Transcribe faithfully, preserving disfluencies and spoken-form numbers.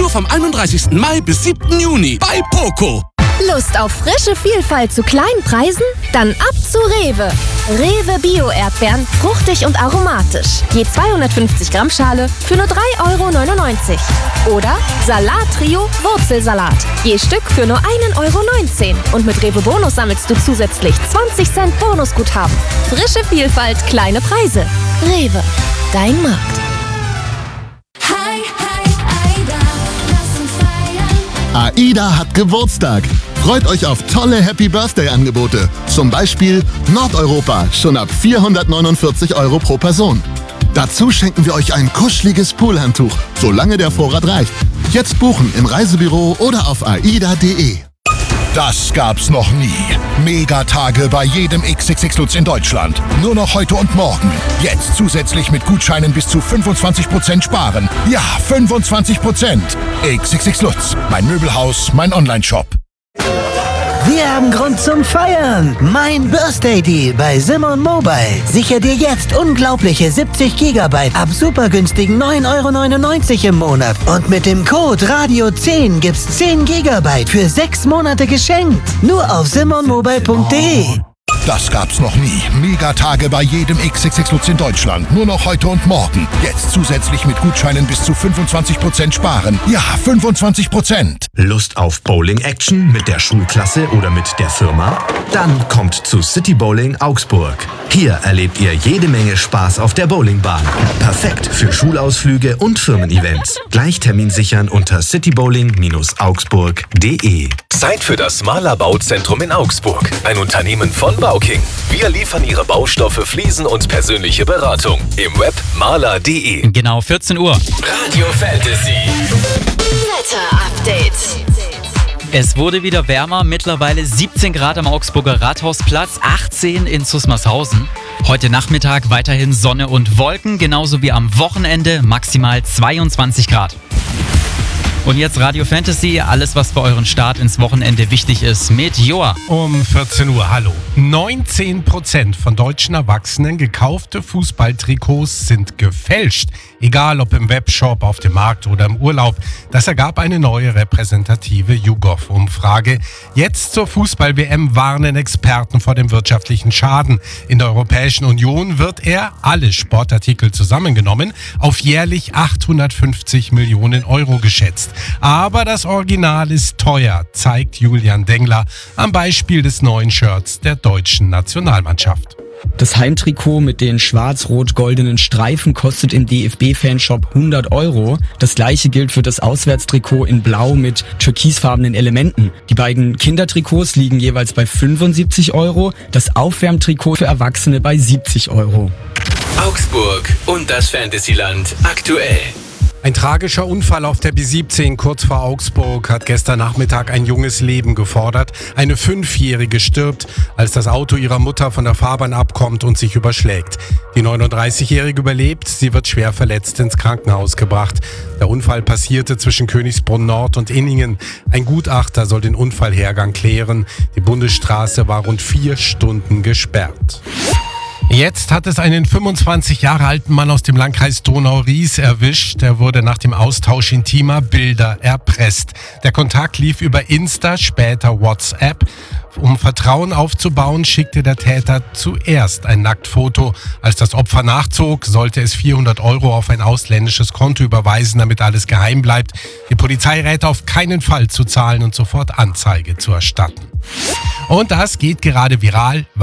Nur vom einunddreißigsten Mai bis siebten Juni bei Poco. Lust auf frische Vielfalt zu kleinen Preisen? Dann ab zu Rewe. Rewe Bio-Erdbeeren, fruchtig und aromatisch. Je zweihundertfünfzig Gramm Schale für nur drei Euro neunundneunzig. Oder Salat-Trio Wurzelsalat. Je Stück für nur ein Euro neunzehn. Und mit Rewe Bonus sammelst du zusätzlich zwanzig Cent Bonusguthaben. Frische Vielfalt, kleine Preise. Rewe, dein Markt. Hi, hi, Aida, lass uns feiern. AIDA hat Geburtstag. Freut euch auf tolle Happy-Birthday-Angebote. Zum Beispiel Nordeuropa, schon ab vierhundertneunundvierzig Euro pro Person. Dazu schenken wir euch ein kuscheliges Poolhandtuch, solange der Vorrat reicht. Jetzt buchen im Reisebüro oder auf aida punkt de. Das gab's noch nie. Megatage bei jedem X X X Lutz in Deutschland. Nur noch heute und morgen. Jetzt zusätzlich mit Gutscheinen bis zu fünfundzwanzig Prozent sparen. Ja, fünfundzwanzig Prozent. X X X Lutz, mein Möbelhaus, mein Onlineshop. Wir haben Grund zum Feiern. Mein Birthday Deal bei Simon Mobile. Sicher dir jetzt unglaubliche siebzig Gigabyte ab super günstigen neun Euro neunundneunzig im Monat. Und mit dem Code Radio zehn gibt's zehn Gigabyte für sechs Monate geschenkt. Nur auf simon mobile punkt de. Das gab's noch nie. Megatage bei jedem X X X Lutz in Deutschland. Nur noch heute und morgen. Jetzt zusätzlich mit Gutscheinen bis zu fünfundzwanzig Prozent sparen. Ja, fünfundzwanzig Prozent. Lust auf Bowling-Action mit der Schulklasse oder mit der Firma? Dann kommt zu City Bowling Augsburg. Hier erlebt ihr jede Menge Spaß auf der Bowlingbahn. Perfekt für Schulausflüge und Firmen-Events. Gleich Termin sichern unter citybowling augsburg punkt de. Zeit für das Mahler Bauzentrum in Augsburg. Ein Unternehmen von Bauking. Wir liefern Ihre Baustoffe, Fliesen und persönliche Beratung. Im Web mahler punkt de. Genau, vierzehn Uhr. Radio Fantasy. Wetter-Update. Es wurde wieder wärmer, mittlerweile siebzehn Grad am Augsburger Rathausplatz, achtzehn in Susmarshausen. Heute Nachmittag weiterhin Sonne und Wolken, genauso wie am Wochenende maximal zweiundzwanzig Grad. Und jetzt Radio Fantasy, alles was für euren Start ins Wochenende wichtig ist, mit Joa. Um vierzehn Uhr, hallo. neunzehn Prozent von deutschen Erwachsenen gekaufte Fußballtrikots sind gefälscht. Egal ob im Webshop, auf dem Markt oder im Urlaub. Das ergab eine neue repräsentative YouGov-Umfrage. Jetzt zur Fußball-W M warnen Experten vor dem wirtschaftlichen Schaden. In der Europäischen Union wird er, alle Sportartikel zusammengenommen, auf jährlich achthundertfünfzig Millionen Euro geschätzt. Aber das Original ist teuer, zeigt Julian Dengler am Beispiel des neuen Shirts der deutschen Nationalmannschaft. Das Heimtrikot mit den schwarz-rot-goldenen Streifen kostet im D F B-Fanshop hundert Euro. Das gleiche gilt für das Auswärtstrikot in Blau mit türkisfarbenen Elementen. Die beiden Kindertrikots liegen jeweils bei fünfundsiebzig Euro, das Aufwärmtrikot für Erwachsene bei siebzig Euro. Augsburg und das Fantasyland aktuell. Ein tragischer Unfall auf der B siebzehn kurz vor Augsburg hat gestern Nachmittag ein junges Leben gefordert. Eine Fünfjährige stirbt, als das Auto ihrer Mutter von der Fahrbahn abkommt und sich überschlägt. Die neununddreißigjährige überlebt, sie wird schwer verletzt ins Krankenhaus gebracht. Der Unfall passierte zwischen Königsbrunn Nord und Inningen. Ein Gutachter soll den Unfallhergang klären. Die Bundesstraße war rund vier Stunden gesperrt. Jetzt hat es einen fünfundzwanzig Jahre alten Mann aus dem Landkreis Donau-Ries erwischt. Er wurde nach dem Austausch intimer Bilder erpresst. Der Kontakt lief über Insta, später WhatsApp. Um Vertrauen aufzubauen, schickte der Täter zuerst ein Nacktfoto. Als das Opfer nachzog, sollte es vierhundert Euro auf ein ausländisches Konto überweisen, damit alles geheim bleibt. Die Polizei rät auf keinen Fall zu zahlen und sofort Anzeige zu erstatten. Und das geht gerade viral.